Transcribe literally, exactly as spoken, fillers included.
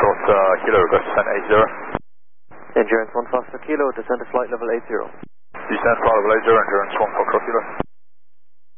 Foxtrot uh, Kilo, request descent eight zero. Endurance one Foxtrot Kilo, descend to flight level eight zero. Descent flight level eight zero, Endurance one Foxtrot Kilo.